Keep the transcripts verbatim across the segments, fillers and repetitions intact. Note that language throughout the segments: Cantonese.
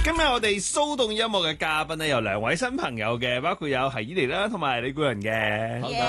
今日我哋騷動音樂嘅嘉賓咧有兩位新朋友嘅，包括有係伊妮啦，同埋李固人嘅。 好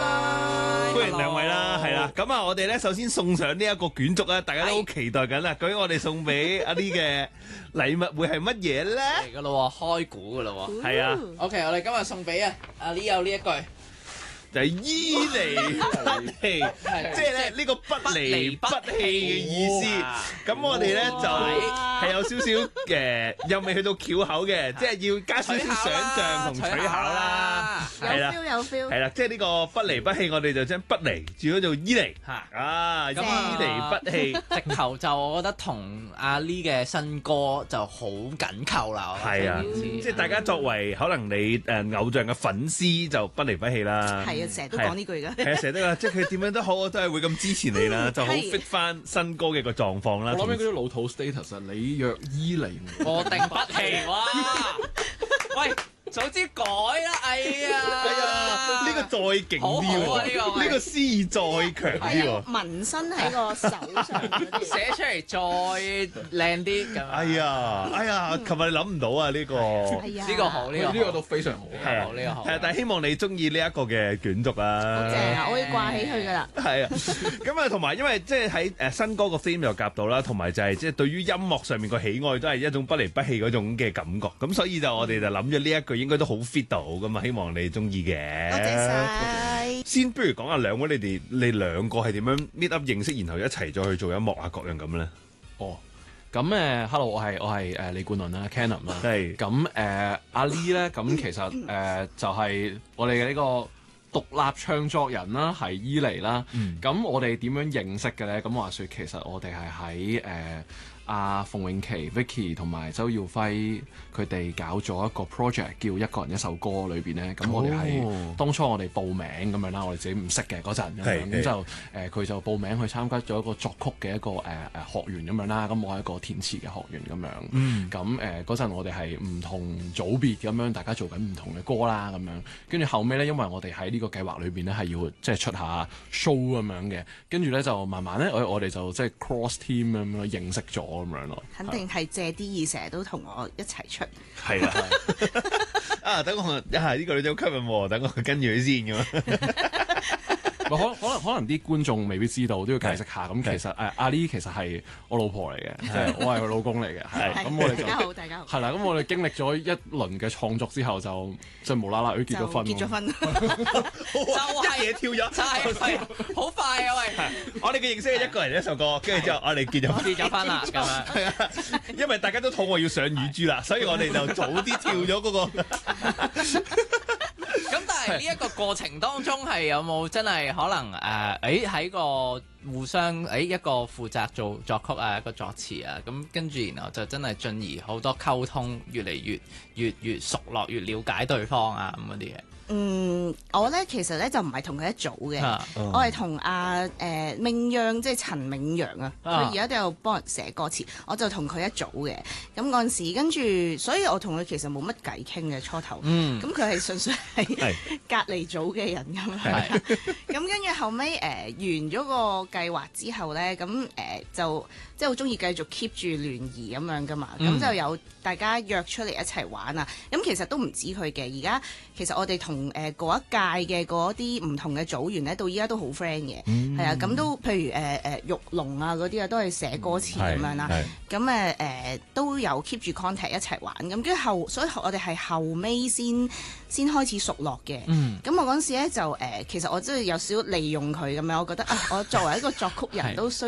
，hello， 歡迎兩位啦，係啦。咁啊，我哋咧首先送上呢一個卷軸啦，大家都好期待緊啦。究竟我哋送俾阿 Lee 嘅禮物會係乜嘢咧？ 嚟噶咯，開估噶咯。 係啊。 OK，我哋今日送俾啊阿 Lee 有呢一句。 就係伊離不棄，即係咧呢個不離不棄嘅意思。咁我哋咧就係有少少嘅，又未去到翹口嘅，即係要加少少想像同取巧啦。係啦， 有 feel 有 feel。 係啦，即係呢個不離不棄，我哋就將不離轉咗做伊離。啊，伊離不棄。 直頭就我覺得同阿 Lee 嘅新歌就好緊扣啦。 係啊，即係大家作為可能你誒偶像嘅粉絲就不離不棄啦。 係啊，成日都講呢句㗎。 係啊，成日都話，即係佢點樣都好，我都係會咁支持你啦，就好 fit 翻新歌嘅個狀況啦。 我諗起嗰啲老土 status 啊，你若伊離， 我定不棄。哇！喂！早知改啦，哎呀！ 哎呀，呢個再勁啲喎， 呢個呢個詩意再強啲喎。 紋身喺個手上嗰啲， 寫出嚟再靚啲咁。 哎呀，哎呀，琴日你諗唔到啊呢個， 呢個好，呢個呢個都非常好， 係啊， 呢個好。 係啊，但係希望你中意呢一個嘅卷軸啦。 好正啊！我會掛起佢㗎啦。 係啊，咁啊，同埋因為即係喺誒新歌個 theme 又夾到啦，同埋就係即係對於音樂上面個喜愛都係一種不離不棄嗰種嘅感覺。咁所以就我哋就諗咗呢一句應該都好 fit 到咁啊，希望你中意嘅。 多謝晒。 先不如講下兩位你哋你兩個係點樣 meet up 認識，然後一齊再去做音樂啊各樣咁咧？ 哦，咁誒，hello，我係我係誒李冠倫啦 ，Canon 啦。 係。 咁誒阿 Lee 咧，咁其實誒、呃、就係、是、我哋嘅呢個獨立唱作人啦，係伊離啦。咁、嗯、我哋點樣認識嘅咧？咁話說其實我哋係喺誒。呃阿馮詠琪、Vicky 同埋周耀輝佢哋搞咗一個 project 叫一個人一首歌裏邊咧，咁我哋係當初我哋報名咁樣啦，我哋自己唔識嘅嗰陣咁樣，咁就誒佢、呃、就報名去參加咗一個作曲嘅一個誒誒、呃、學員咁樣啦，咁我係一個填詞嘅學員咁樣，咁誒嗰陣我哋係唔同組別咁樣，大家做緊唔同嘅歌啦咁樣，跟住後尾咧，因為我哋喺呢個計劃裏邊咧係要即係出下 show 咁樣嘅，跟住咧就慢慢咧我我哋就即係 cross team 咁樣認識咗。咁樣咯， 肯定係借啲意，成日都同我一齊出。 係啦，啊，等我一下呢個女仔好吸引喎，等我跟住佢先咁。 可可能可能啲觀眾未必知道，都要解釋下。咁其實誒阿 Lee 其實係我老婆嚟嘅，即係我係佢老公嚟嘅。係咁我哋大家好，大家好。 係啦，咁我哋經歷咗一輪嘅創作之後，就即係無啦啦佢結咗婚。 結咗婚， 就係一嘢跳咗， 就係好快啊！喂， 我哋嘅認識係一個人一首歌，跟住之後我哋結咗結咗婚啦，咁樣。 係啊，因為大家都肚餓要上乳豬啦，所以我哋就早啲跳咗嗰個。 咁但係呢一個過程當中係有冇真係可能誒？誒喺個互相誒一個負責做作曲啊，一個作詞啊，咁跟住然後就真係進而好多溝通，越嚟越越越熟絡，越了解對方啊咁嗰啲嘢。 嗯，我咧其實咧就唔係同佢一組嘅，啊、我係同阿誒明央，即係陳銘陽啊，佢而家都有幫人寫歌詞，我就同佢一組嘅。咁嗰陣時，跟住，所以我同佢其實冇乜偈傾嘅初頭。咁佢係純粹係隔離組嘅人咁樣。咁跟住後尾誒、呃、完咗個計劃之後咧，咁誒、呃、就即係好中意繼續 keep 住聯誼咁樣噶嘛。咁、嗯、就有大家約出嚟一齊玩啊。咁其實都唔止佢嘅，而家其實我哋同誒嗰一屆嘅嗰啲唔同嘅組員咧，到依家都好 friend 嘅，係啊、嗯，咁都譬如誒誒、呃、玉龍啊嗰啲啊，都係寫歌詞咁樣啦，咁誒誒都有 keep 住 contact 一齊玩，咁跟住後，所以我哋係後尾先先開始熟絡嘅，咁、嗯、我嗰陣時咧就誒、呃，其實我真係有少少利用佢咁樣，我覺得啊，我作為一個作曲人都需